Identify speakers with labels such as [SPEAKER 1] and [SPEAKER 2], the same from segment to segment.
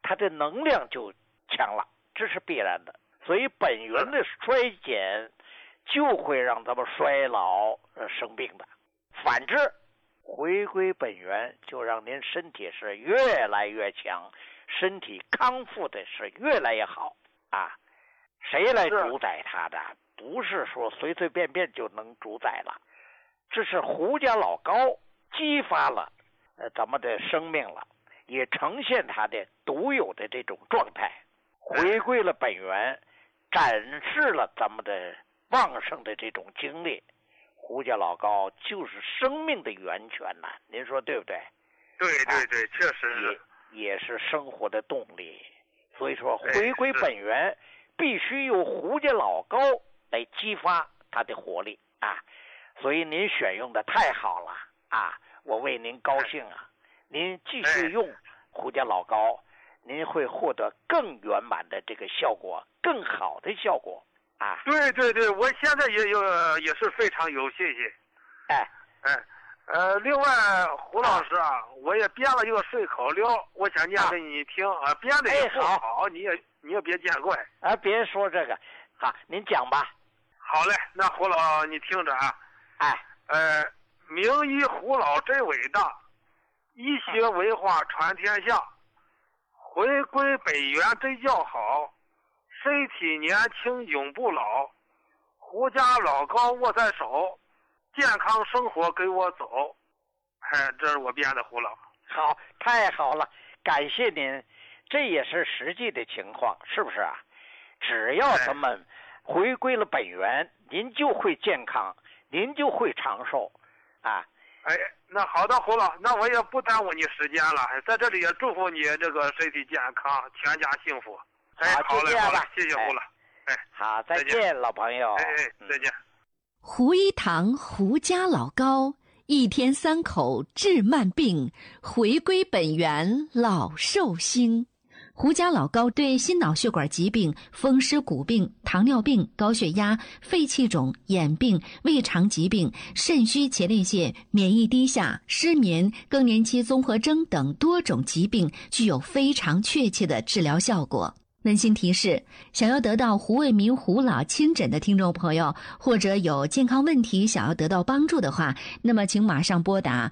[SPEAKER 1] 它的能量就强了，这是必然的。所以本源的衰减就会让咱们衰老生病的。反之，回归本源就让您身体是越来越强，身体康复的是越来越好啊！谁来主宰它的？不是说随随便便就能主宰了，这是胡家老高激发了咱们的生命了，也呈现它的独有的这种状态，回归了本源，展示了咱们的旺盛的这种精力。胡家老高就是生命的源泉呐，您说对不对？
[SPEAKER 2] 对对对，确实是，
[SPEAKER 1] 也是生活的动力。所以说，回归本源必须由胡家老高来激发它的活力啊！所以您选用的太好了啊，我为您高兴啊！您继续用胡家老高，您会获得更圆满的这个效果，更好的效果啊！
[SPEAKER 2] 对对对，我现在也是非常有信心。另外胡老师啊，我也编了一个顺口溜，我想念给你听啊，编的也不好，你也别见怪
[SPEAKER 1] 啊，别说这个，好，您讲吧。
[SPEAKER 2] 好嘞，那胡老你听着啊，名医胡老真伟大，医学文化传天下，回归本源真叫好，身体年轻永不老，胡家老高握在手，健康生活给我走。这是我编的胡老。
[SPEAKER 1] 好，太好了，感谢您，这也是实际的情况，是不是啊？只要咱们回归了本源，您就会健康，您就会长寿啊。
[SPEAKER 2] 那好的胡老，那我也不耽误你时间了，在这里也祝福你这个身体健康，全家幸福。
[SPEAKER 1] 好，就这样吧，
[SPEAKER 2] 谢谢胡老。
[SPEAKER 1] 好，再见，老朋友。
[SPEAKER 2] 再见。
[SPEAKER 3] 胡一堂胡家老高，一天3口治慢病，回归本源老寿星。胡家老高对心脑血管疾病、风湿骨病、糖尿病、高血压、肺气肿、眼病、胃肠疾病、肾虚前列腺、免疫低下、失眠、更年期综合征等多种疾病具有非常确切的治疗效果。温馨提示：想要得到胡卫民胡老亲诊的听众朋友，或者有健康问题想要得到帮助的话，那么请马上拨打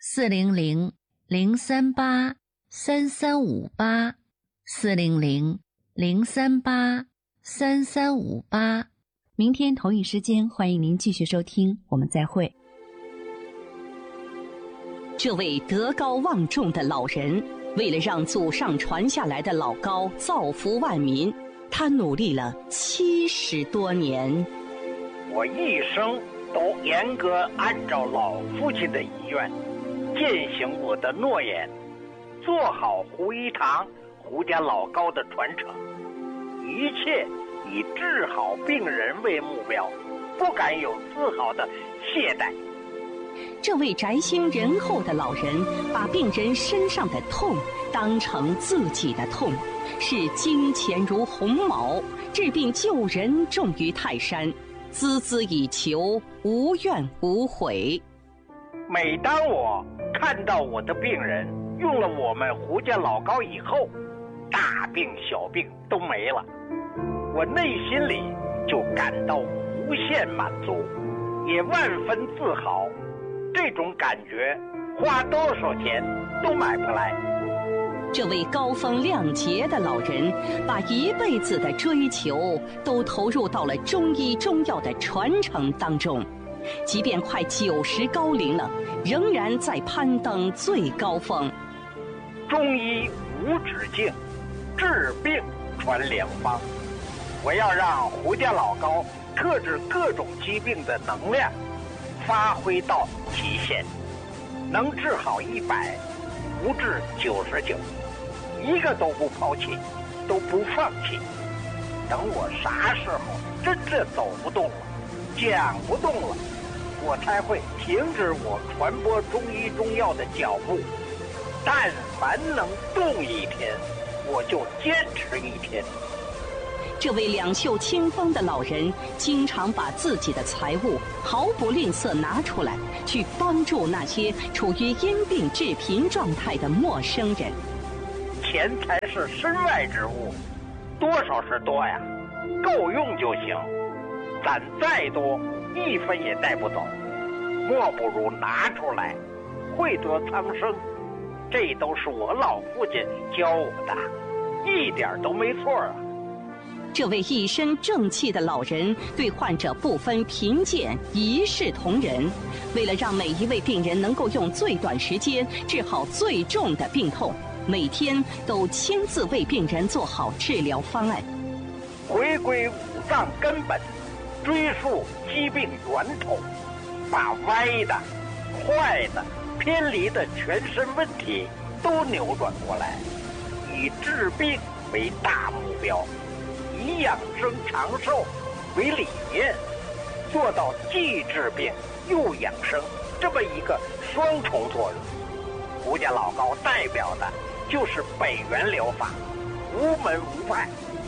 [SPEAKER 3] 400-038-3358，400-038-3358。明天同一时间，欢迎您继续收听，我们再会。
[SPEAKER 4] 这位德高望重的老人，为了让祖上传下来的老高造福万民，他努力了70多年。
[SPEAKER 1] 我一生都严格按照老父亲的遗愿，践行我的诺言，做好胡一堂胡家老高的传承，一切以治好病人为目标，不敢有丝毫的懈怠。
[SPEAKER 4] 这位宅心仁厚的老人，把病人身上的痛当成自己的痛，视金钱如鸿毛，治病救人重于泰山，孜孜以求，无怨无悔。
[SPEAKER 1] 每当我看到我的病人用了我们胡家老高以后，大病小病都没了，我内心里就感到无限满足，也万分自豪。这种感觉花多少钱都买不来。
[SPEAKER 4] 这位高风亮节的老人，把一辈子的追求都投入到了中医中药的传承当中，即便快90高龄了，仍然在攀登最高峰。
[SPEAKER 1] 中医无止境，治病传良方。我要让胡家老高克制各种疾病的能量发挥到极限，能治好100，不治99，一个都不抛弃，都不放弃。等我啥时候真正走不动了，讲不动了，我才会停止我传播中医中药的脚步。但凡能动一天，我就坚持1天。
[SPEAKER 4] 这位两袖清风的老人，经常把自己的财物毫不吝啬拿出来，去帮助那些处于因病致贫状态的陌生人。
[SPEAKER 1] 钱才是身外之物，多少是多呀，够用就行。攒再多，1分也带不走，莫不如拿出来，惠得苍生。这都是我老父亲教我的，一点都没错啊。
[SPEAKER 4] 这位一身正气的老人对患者不分贫贱，一视同仁。为了让每一位病人能够用最短时间治好最重的病痛，每天都亲自为病人做好治疗方案。
[SPEAKER 1] 回归五脏根本，追溯疾病源头，把歪的、坏的、偏离的全身问题都扭转过来，以治病为大目标，以养生长寿为理念，做到既治病又养生这么一个双重作用。胡家老高代表的就是北元疗法，无门无派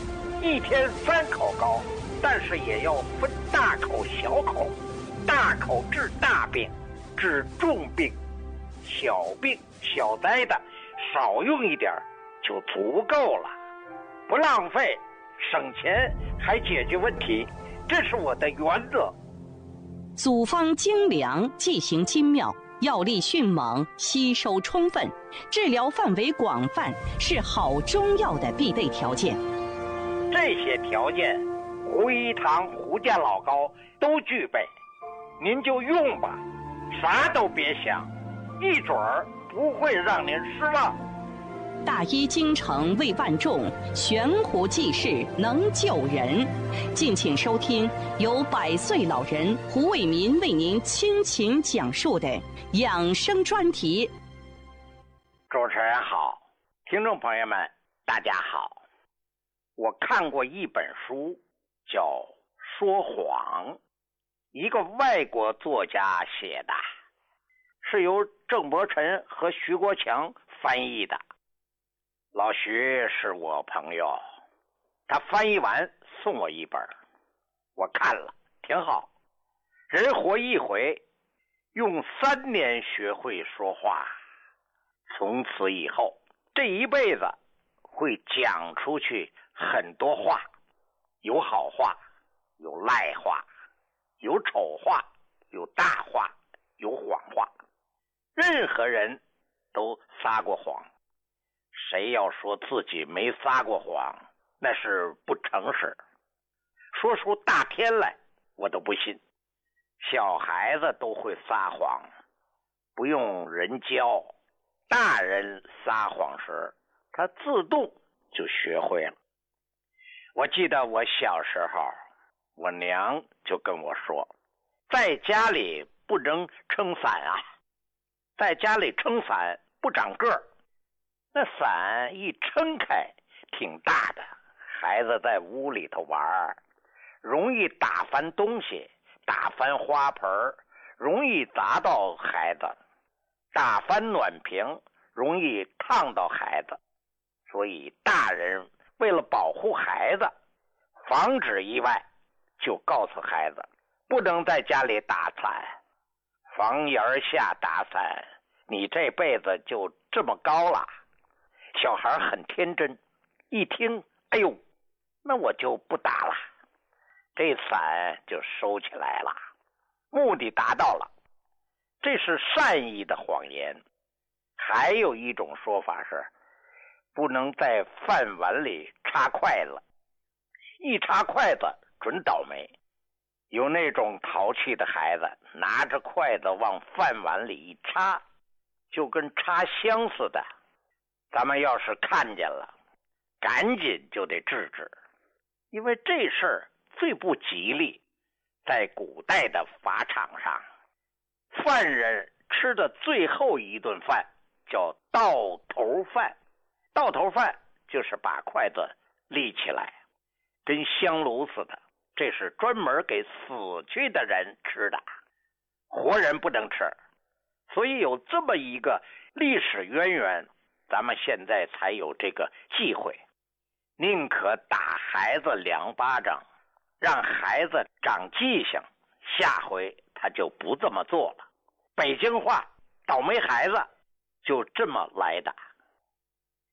[SPEAKER 1] ，1天3口膏，但是也要分大口小口，大口治大病，治重病，小病小灾的少用一点就足够了，不浪费，省钱还解决问题，这是我的原则。
[SPEAKER 4] 组方精良，剂型精妙，药力迅猛，吸收充分，治疗范围广泛，是好中药的必备条件。
[SPEAKER 1] 这些条件，胡一堂胡家老高都具备，您就用吧，啥都别想，一准儿不会让您失望。
[SPEAKER 4] 大医精诚为万众，悬壶济世能救人。敬请收听由100岁老人胡卫民为您倾情讲述的养生专题。
[SPEAKER 1] 主持人好，听众朋友们大家好。我看过一本书叫《说谎》，一个外国作家写的，是由郑伯辰和徐国强翻译的。老徐是我朋友，他翻译完送我一本，我看了挺好。人活一回，用3年学会说话，从此以后这一辈子会讲出去很多话，有好话，有赖话，有丑话，有大话，有谎话。任何人都撒过谎，谁要说自己没撒过谎，那是不诚实。说出大天来，我都不信。小孩子都会撒谎，不用人教。大人撒谎时，他自动就学会了。我记得我小时候，我娘就跟我说，在家里不能撑伞啊，在家里撑伞不长个儿。那伞一撑开挺大的，孩子在屋里头玩，容易打翻东西，打翻花盆，容易砸到孩子，打翻暖瓶，容易烫到孩子。所以大人为了保护孩子，防止意外，就告诉孩子不能在家里打伞，房檐下打伞，你这辈子就这么高了。小孩很天真，一听，哎呦，那我就不打了，这伞就收起来了，目的达到了。这是善意的谎言。还有一种说法是，不能在饭碗里插筷子，一插筷子准倒霉。有那种淘气的孩子，拿着筷子往饭碗里一插，就跟插香似的。咱们要是看见了，赶紧就得制止，因为这事儿最不吉利。在古代的法场上，犯人吃的最后一顿饭叫到头饭。到头饭就是把筷子立起来，跟香炉似的，这是专门给死去的人吃的，活人不能吃。所以有这么一个历史渊源，咱们现在才有这个忌讳，宁可打孩子2巴掌，让孩子长记性，下回他就不这么做了。北京话倒霉孩子就这么来的。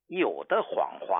[SPEAKER 1] 有的谎话